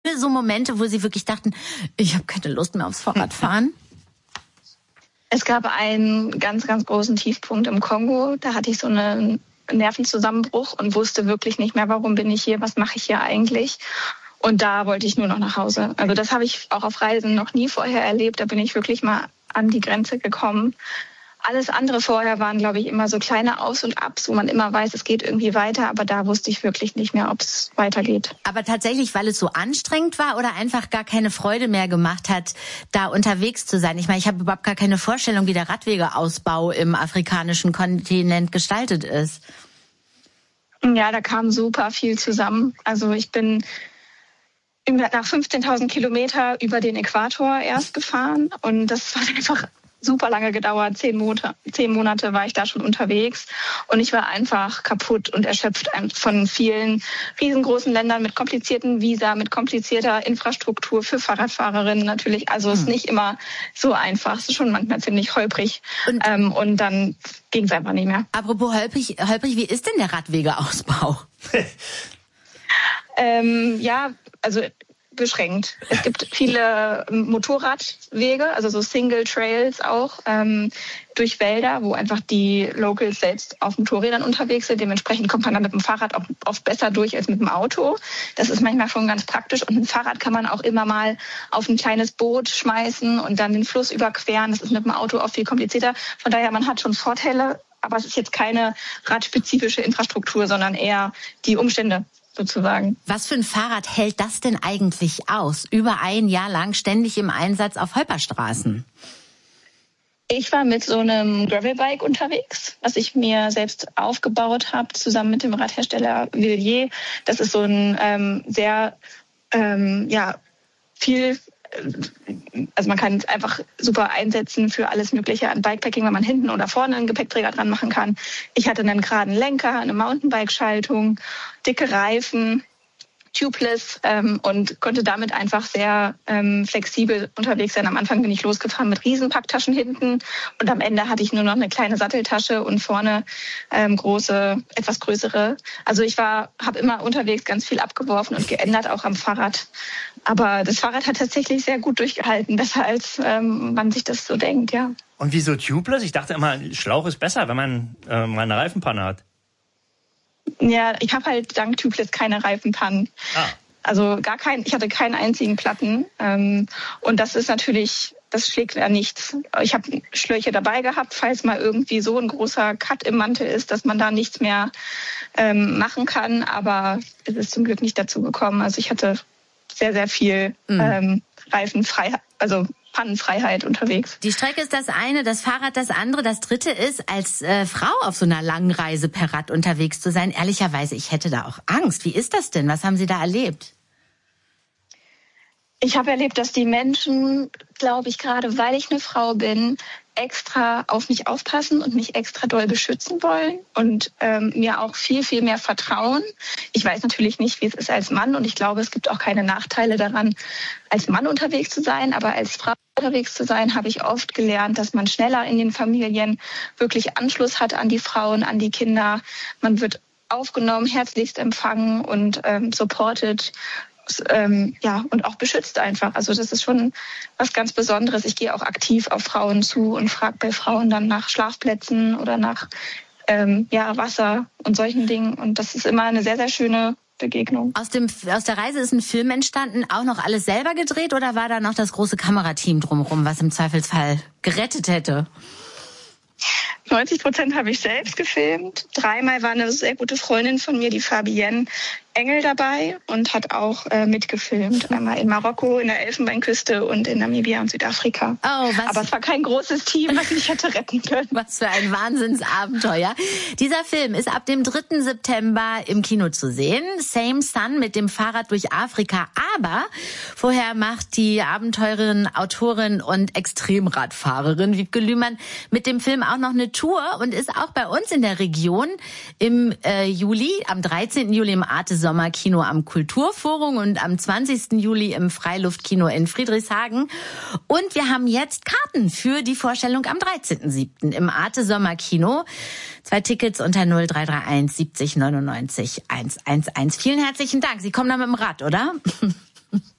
viele so Momente, wo Sie wirklich dachten, ich habe keine Lust mehr aufs Fahrradfahren? Es gab einen ganz, ganz großen Tiefpunkt im Kongo. Da hatte ich so einen Nervenzusammenbruch und wusste wirklich nicht mehr, warum bin ich hier, was mache ich hier eigentlich. Und da wollte ich nur noch nach Hause. Also das habe ich auch auf Reisen noch nie vorher erlebt. Da bin ich wirklich mal an die Grenze gekommen. Alles andere vorher waren, glaube ich, immer so kleine Aus- und Abs, wo man immer weiß, es geht irgendwie weiter. Aber da wusste ich wirklich nicht mehr, ob es weitergeht. Aber tatsächlich, weil es so anstrengend war oder einfach gar keine Freude mehr gemacht hat, da unterwegs zu sein? Ich meine, ich habe überhaupt gar keine Vorstellung, wie der Radwegeausbau im afrikanischen Kontinent gestaltet ist. Ja, da kam super viel zusammen. Also ich bin nach 15.000 Kilometer über den Äquator erst gefahren. Und das hat einfach super lange gedauert. 10 Monate war ich da schon unterwegs. Und ich war einfach kaputt und erschöpft von vielen riesengroßen Ländern mit komplizierten Visa, mit komplizierter Infrastruktur für Fahrradfahrerinnen natürlich. Also es ist nicht immer so einfach. Es ist schon manchmal ziemlich holprig. Und dann ging es einfach nicht mehr. Apropos holprig, wie ist denn der Radwegeausbau? Ja, also beschränkt. Es gibt viele Motorradwege, also so Single Trails auch, durch Wälder, wo einfach die Locals selbst auf Motorrädern unterwegs sind. Dementsprechend kommt man dann mit dem Fahrrad auch oft besser durch als mit dem Auto. Das ist manchmal schon ganz praktisch. Und ein Fahrrad kann man auch immer mal auf ein kleines Boot schmeißen und dann den Fluss überqueren. Das ist mit dem Auto oft viel komplizierter. Von daher, man hat schon Vorteile, aber es ist jetzt keine radspezifische Infrastruktur, sondern eher die Umstände sozusagen. Was für ein Fahrrad hält das denn eigentlich aus? Über ein Jahr lang ständig im Einsatz auf Holperstraßen. Ich war mit so einem Gravelbike unterwegs, was ich mir selbst aufgebaut habe, zusammen mit dem Radhersteller Villiers. Das ist so ein sehr viel. Also man kann es einfach super einsetzen für alles Mögliche an Bikepacking, wenn man hinten oder vorne einen Gepäckträger dran machen kann. Ich hatte einen geraden Lenker, eine Mountainbike-Schaltung, dicke Reifen, tubeless und konnte damit einfach sehr flexibel unterwegs sein. Am Anfang bin ich losgefahren mit riesen Packtaschen hinten und am Ende hatte ich nur noch eine kleine Satteltasche und vorne etwas größere. Also ich habe immer unterwegs ganz viel abgeworfen und geändert, auch am Fahrrad. Aber das Fahrrad hat tatsächlich sehr gut durchgehalten, besser als man sich das so denkt, ja. Und wieso tubeless? Ich dachte immer, Schlauch ist besser, wenn man mal eine Reifenpanne hat. Ja, ich habe halt dank Tubeless keine Reifenpannen. Also ich hatte keinen einzigen Platten. Und das ist natürlich, das schlägt ja nichts. Ich habe Schläuche dabei gehabt, falls mal irgendwie so ein großer Cut im Mantel ist, dass man da nichts mehr machen kann. Aber es ist zum Glück nicht dazu gekommen. Also ich hatte sehr, sehr viel Reifenfreiheit, also Pannenfreiheit unterwegs. Die Strecke ist das eine, das Fahrrad das andere. Das dritte ist, als Frau auf so einer langen Reise per Rad unterwegs zu sein. Ehrlicherweise, ich hätte da auch Angst. Wie ist das denn? Was haben Sie da erlebt? Ich habe erlebt, dass die Menschen, glaube ich, gerade weil ich eine Frau bin, extra auf mich aufpassen und mich extra doll beschützen wollen und mir auch viel, viel mehr vertrauen. Ich weiß natürlich nicht, wie es ist als Mann und ich glaube, es gibt auch keine Nachteile daran, als Mann unterwegs zu sein, aber als Frau unterwegs zu sein, habe ich oft gelernt, dass man schneller in den Familien wirklich Anschluss hat an die Frauen, an die Kinder. Man wird aufgenommen, herzlichst empfangen und supported. Und auch beschützt einfach. Also das ist schon was ganz Besonderes. Ich gehe auch aktiv auf Frauen zu und frage bei Frauen dann nach Schlafplätzen oder nach Wasser und solchen Dingen. Und das ist immer eine sehr, sehr schöne Begegnung. Aus der Reise ist ein Film entstanden, auch noch alles selber gedreht oder war da noch das große Kamerateam drumherum, was im Zweifelsfall gerettet hätte? 90% habe ich selbst gefilmt. 3-mal war eine sehr gute Freundin von mir, die Fabienne Engel, dabei und hat auch mitgefilmt. Einmal in Marokko, in der Elfenbeinküste und in Namibia und Südafrika. Aber es war kein großes Team, was mich hätte retten können. Was für ein Wahnsinnsabenteuer. Dieser Film ist ab dem 3. September im Kino zu sehen. Same Sun mit dem Fahrrad durch Afrika. Aber vorher macht die Abenteurerin, Autorin und Extremradfahrerin Wiebke Lühmann mit dem Film auch noch eine Tour und ist auch bei uns in der Region im Juli, am 13. Juli im Arte Sommerkino am Kulturforum und am 20. Juli im Freiluftkino in Friedrichshagen. Und wir haben jetzt Karten für die Vorstellung am 13.07. im Arte Sommerkino. 2 Tickets unter 0331 70 99 111. Vielen herzlichen Dank. Sie kommen da mit dem Rad, oder?